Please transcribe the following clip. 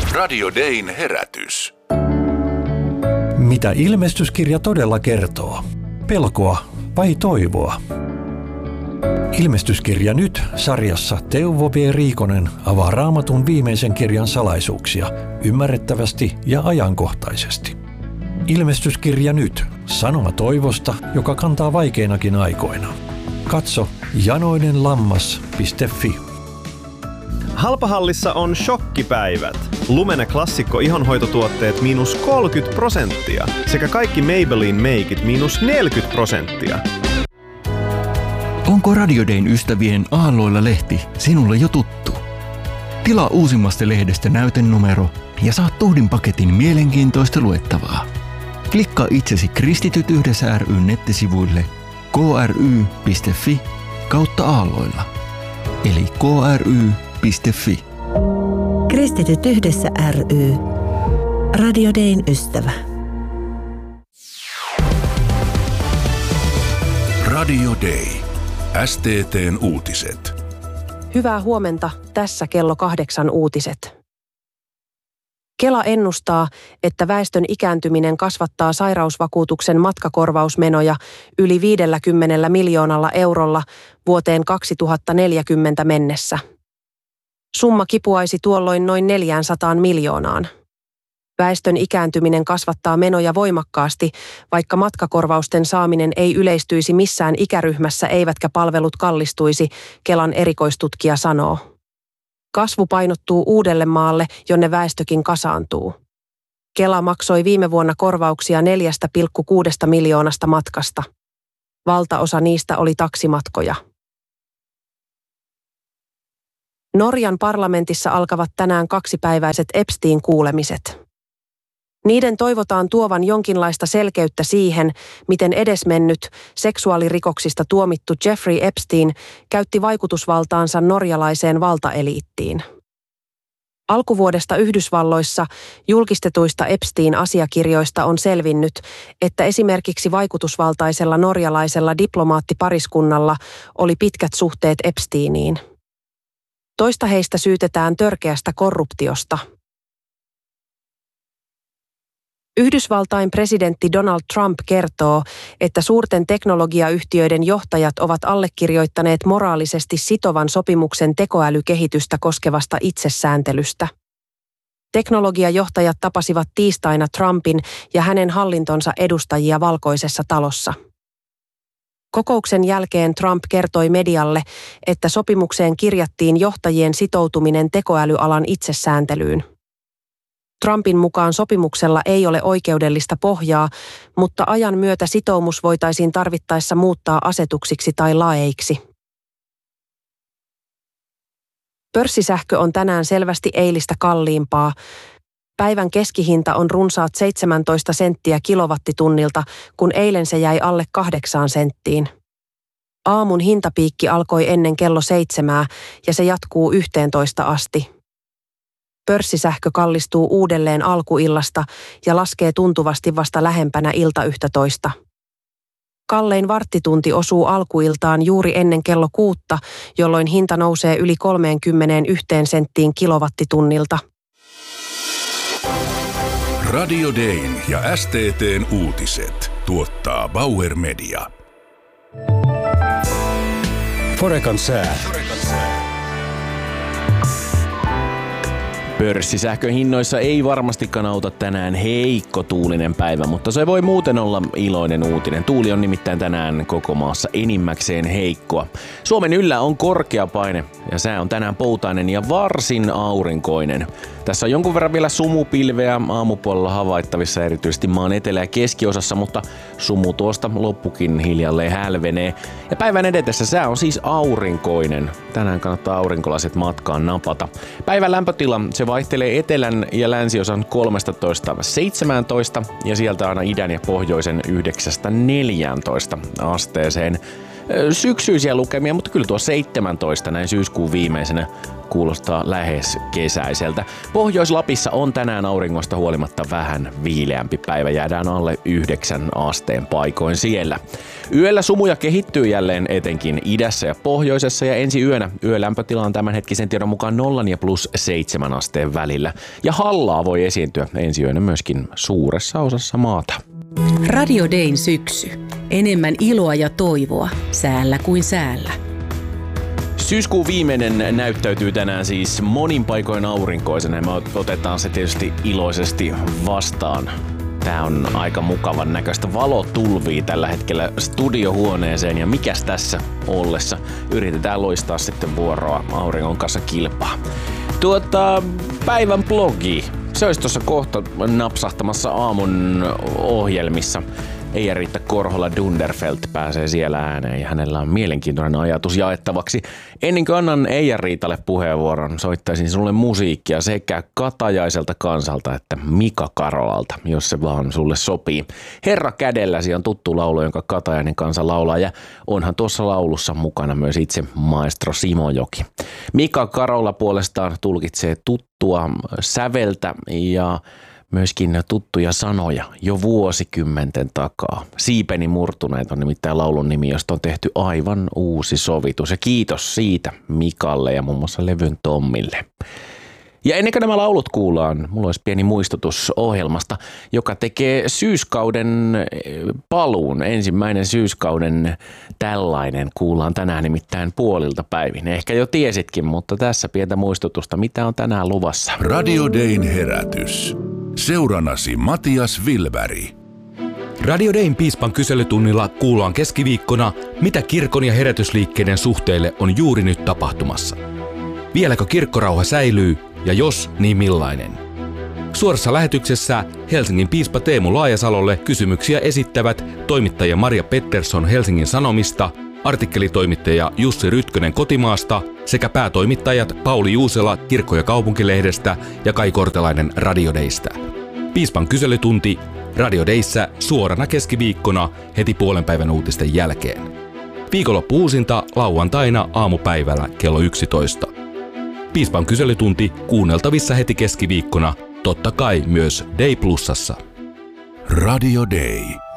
Radio Dayn herätys. Mitä ilmestyskirja todella kertoo? Pelkoa vai toivoa? Ilmestyskirja nyt -sarjassa Teuvo B. Riikonen avaa Raamatun viimeisen kirjan salaisuuksia ymmärrettävästi ja ajankohtaisesti. Ilmestyskirja nyt -sanoma toivosta, joka kantaa vaikeinakin aikoina. Katso janoinenlammas.fi. Halpahallissa on shokkipäivät. Lumene klassikko ihonhoitotuotteet -30% sekä kaikki Maybelline meikit -40%. Onko Radio Dayn ystävien Aalloilla-lehti sinulle jo tuttu? Tilaa uusimmasta lehdestä näytenumero ja saat tuhdin-paketin mielenkiintoista luettavaa. Klikkaa itsesi Kristityt yhdessä ry:n nettisivuille kry.fi/aalloilla eli kry.fi. Kristityt yhdessä ry. Radio Dayn ystävä. Radio Day. STT:n uutiset. Hyvää huomenta, tässä kello 8 uutiset. Kela ennustaa, että väestön ikääntyminen kasvattaa sairausvakuutuksen matkakorvausmenoja yli 50 miljoonalla eurolla vuoteen 2040 mennessä. Summa kipuaisi tuolloin noin 400 miljoonaan. Väestön ikääntyminen kasvattaa menoja voimakkaasti, vaikka matkakorvausten saaminen ei yleistyisi missään ikäryhmässä eivätkä palvelut kallistuisi, Kelan erikoistutkija sanoo. Kasvu painottuu Uudellemaalle, jonne väestökin kasaantuu. Kela maksoi viime vuonna korvauksia 4,6 miljoonasta matkasta. Valtaosa niistä oli taksimatkoja. Norjan parlamentissa alkavat tänään 2-päiväiset Epstein-kuulemiset. Niiden toivotaan tuovan jonkinlaista selkeyttä siihen, miten edesmennyt, seksuaalirikoksista tuomittu Jeffrey Epstein käytti vaikutusvaltaansa norjalaiseen valtaeliittiin. Alkuvuodesta Yhdysvalloissa julkistetuista Epstein-asiakirjoista on selvinnyt, että esimerkiksi vaikutusvaltaisella norjalaisella diplomaattipariskunnalla oli pitkät suhteet Epsteiniin. Toista heistä syytetään törkeästä korruptiosta. Yhdysvaltain presidentti Donald Trump kertoo, että suurten teknologiayhtiöiden johtajat ovat allekirjoittaneet moraalisesti sitovan sopimuksen tekoälykehitystä koskevasta itsesääntelystä. Teknologiajohtajat tapasivat tiistaina Trumpin ja hänen hallintonsa edustajia Valkoisessa talossa. Kokouksen jälkeen Trump kertoi medialle, että sopimukseen kirjattiin johtajien sitoutuminen tekoälyalan itsesääntelyyn. Trumpin mukaan sopimuksella ei ole oikeudellista pohjaa, mutta ajan myötä sitoumus voitaisiin tarvittaessa muuttaa asetuksiksi tai laeiksi. Pörssisähkö on tänään selvästi eilistä kalliimpaa. Päivän keskihinta on runsaat 17 senttiä kilowattitunnilta, kun eilen se jäi alle 8 senttiin. Aamun hintapiikki alkoi ennen kello 7 ja se jatkuu 11 asti. Pörssisähkö kallistuu uudelleen alkuillasta ja laskee tuntuvasti vasta lähempänä ilta 11. Kallein varttitunti osuu alkuiltaan juuri ennen kello 6, jolloin hinta nousee yli 31 senttiin kilowattitunnilta. Radio Dayn ja STT:n uutiset tuottaa Bauer Media. Forecan sää. Pörssisähkön hinnoissa ei varmastikaan auta tänään heikko tuulinen päivä, mutta se voi muuten olla iloinen uutinen. Tuuli on nimittäin tänään koko maassa enimmäkseen heikkoa. Suomen yllä on korkea paine ja sää on tänään poutainen ja varsin aurinkoinen. Tässä on jonkun verran vielä sumupilveä aamupuolella havaittavissa erityisesti maan etelä- ja keskiosassa, mutta sumu tuosta loppukin hiljalleen hälvenee. Ja päivän edetessä sää on siis aurinkoinen. Tänään kannattaa aurinkolaiset matkaan napata. Päivän lämpötila se vaihtelee etelän ja länsiosan 13-17 ja sieltä aina idän ja pohjoisen 9-14 asteeseen. syksyisiä lukemia, mutta kyllä tuo 17 näin syyskuun viimeisenä kuulostaa lähes kesäiseltä. Pohjois-Lapissa on tänään auringosta huolimatta vähän viileämpi päivä. Jäädään alle 9 asteen paikoin siellä. Yöllä sumuja kehittyy jälleen etenkin idässä ja pohjoisessa ja ensi yönä yölämpötila on tämänhetkisen tiedon mukaan 0 ja +7 asteen välillä. Ja hallaa voi esiintyä ensi yönä myöskin suuressa osassa maata. Radio Dayn syksy. Enemmän iloa ja toivoa säällä kuin säällä. Syyskuun viimeinen näyttäytyy tänään siis monin paikoin aurinkoisena ja me otetaan se tietysti iloisesti vastaan. Tää on aika mukavan näköistä. Valo tulvii tällä hetkellä studiohuoneeseen ja mikäs tässä ollessa yritetään loistaa sitten vuoroa auringon kanssa kilpaa. Päivän blogi. Se olisi tuossa kohta napsahtamassa aamun ohjelmissa. Eija-Riitta Korhola-Dunderfelt pääsee siellä ääneen ja hänellä on mielenkiintoinen ajatus jaettavaksi. Ennen kuin annan Eija-Riitalle puheenvuoron, soittaisin sulle musiikkia sekä Katajaiselta kansalta että Mika Karolalta, jos se vaan sulle sopii. Herra kädelläsi on tuttu laulu, jonka Katajainen kansa laulaa ja onhan tuossa laulussa mukana myös itse maestro Simojoki. Mika Karola puolestaan tulkitsee tuttua säveltä ja myöskin tuttuja sanoja jo vuosikymmenten takaa. Siipeni murtuneet on nimittäin laulun nimi, josta on tehty aivan uusi sovitus. Ja kiitos siitä Mikalle ja muun muassa Levyn Tommille. Ja ennen kuin nämä laulut kuullaan, mulla olisi pieni muistutus ohjelmasta, joka tekee syyskauden paluun. Ensimmäinen syyskauden tällainen kuullaan tänään nimittäin puolilta päivin. Ehkä jo tiesitkin, mutta tässä pientä muistutusta, mitä on tänään luvassa. Radio Dayn herätys. Seurannasi Matias Wilberg. Radio Dayn piispan kyselytunnilla kuullaan keskiviikkona, mitä kirkon ja herätysliikkeiden suhteille on juuri nyt tapahtumassa. Vieläkö kirkkorauha säilyy ja jos, niin millainen? Suorassa lähetyksessä Helsingin piispa Teemu Laajasalolle kysymyksiä esittävät toimittaja Maria Pettersson Helsingin Sanomista, artikkelitoimittaja Jussi Rytkönen Kotimaasta sekä päätoimittajat Pauli Juusela Kirkko- ja kaupunkilehdestä ja Kai Kortelainen Radio Daystä. Piispan kyselytunti Radio Dayssä suorana keskiviikkona heti puolenpäivän uutisten jälkeen. Viikonloppu uusinta lauantaina aamupäivällä kello 11. Piispan kyselytunti kuunneltavissa heti keskiviikkona, totta kai myös Day Plusassa. Radio Day.